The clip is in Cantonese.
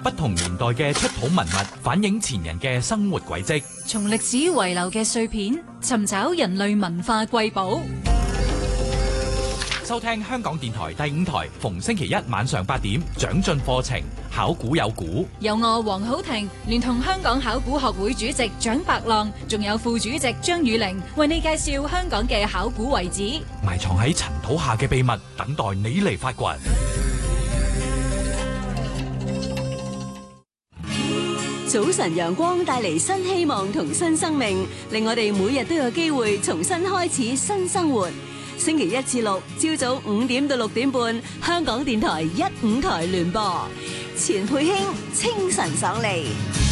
不同年代嘅出土文物，反映前人嘅生活軌跡。 從歷史遺留嘅碎片，尋找人類文化瑰寶。 收聽香港電台第5台，逢星期一晚上8點，長進課程，考古有古。 由我黃好婷聯同香港考古學會主席蔣伯浪，仲有副主席張宇玲，為你介紹香港嘅考古遺址， 埋藏喺塵土下嘅秘密，等待你嚟發掘。 早晨陽光帶嚟新希望同新生命，令我哋每日都有機會重新開始新生活。星期1至6，朝早5點到6點半，香港電台1、5台聯播。錢佩卿清晨爽利。